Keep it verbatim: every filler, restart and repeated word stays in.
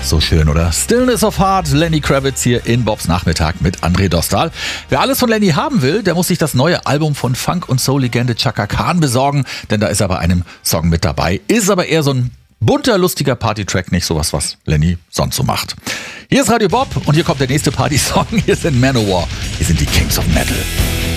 So schön, oder? Stillness of Heart, Lenny Kravitz hier in Bobs Nachmittag mit André Dostal. Wer alles von Lenny haben will, der muss sich das neue Album von Funk- und Soul-Legende Chaka Khan besorgen, denn da ist er bei einem Song mit dabei. Ist aber eher so ein bunter, lustiger Party-Track, nicht sowas, was Lenny sonst so macht. Hier ist Radio Bob und hier kommt der nächste Party-Song. Hier sind Manowar. Hier sind die Kings of Metal.